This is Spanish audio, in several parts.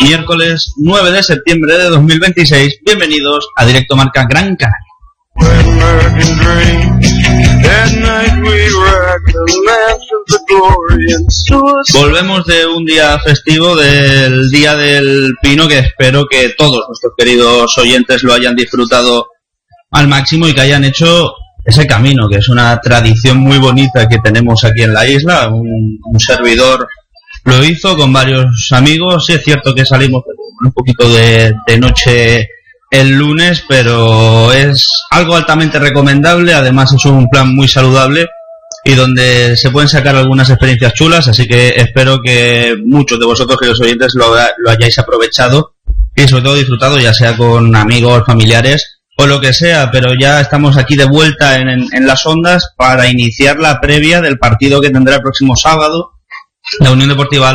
Miércoles 9 de septiembre de 2026. Bienvenidos a Directo Marca Gran Canaria. Volvemos de un día festivo, del Día del Pino, que espero que todos nuestros queridos oyentes lo hayan disfrutado al máximo y que hayan hecho ese camino, que es una tradición muy bonita que tenemos aquí en la isla. Un servidor lo hizo con varios amigos. Sí, es cierto que salimos un poquito de noche el lunes, pero es algo altamente recomendable. Además es un plan muy saludable y donde se pueden sacar algunas experiencias chulas, así que espero que muchos de vosotros, queridos oyentes, lo hayáis aprovechado y sobre todo disfrutado, ya sea con amigos, familiares o lo que sea. Pero ya estamos aquí de vuelta en las ondas para iniciar la previa del partido que tendrá el próximo sábado la Unión Deportiva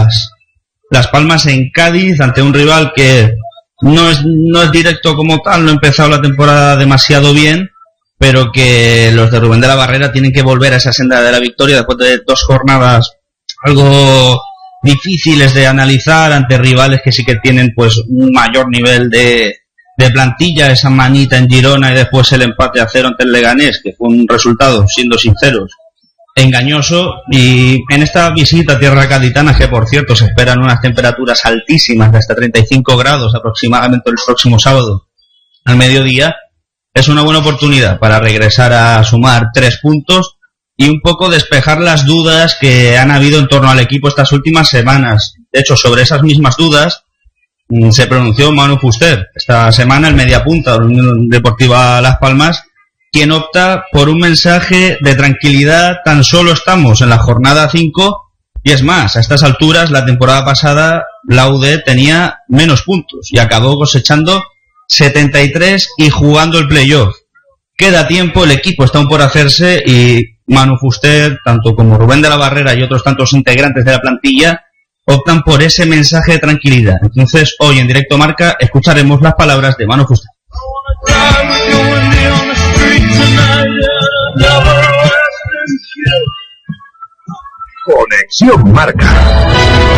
Las Palmas en Cádiz, ante un rival que no es directo como tal, no ha empezado la temporada demasiado bien, pero que los de Rubén de la Barrera tienen que volver a esa senda de la victoria después de 2 jornadas algo difíciles de analizar, ante rivales que sí que tienen pues un mayor nivel de plantilla. Esa manita en Girona y después el empate a 0 ante el Leganés, que fue un resultado, siendo sinceros, engañoso. Y en esta visita a tierra gaditana, que por cierto se esperan unas temperaturas altísimas de hasta 35 grados aproximadamente el próximo sábado al mediodía, es una buena oportunidad para regresar a sumar 3 puntos y un poco despejar las dudas que han habido en torno al equipo estas últimas semanas. De hecho, sobre esas mismas dudas se pronunció Manu Fuster esta semana, el mediapunta de la Unión Deportiva Las Palmas, quien opta por un mensaje de tranquilidad. Tan solo estamos en la jornada 5 y es más, a estas alturas la temporada pasada la UD tenía menos puntos y acabó cosechando 73 y jugando el playoff. Queda tiempo, el equipo está aún por hacerse y Manu Fuster, tanto como Rubén de la Barrera y otros tantos integrantes de la plantilla, optan por ese mensaje de tranquilidad. Entonces, hoy en Directo Marca escucharemos las palabras de Manu Fuster. Conexión Marca.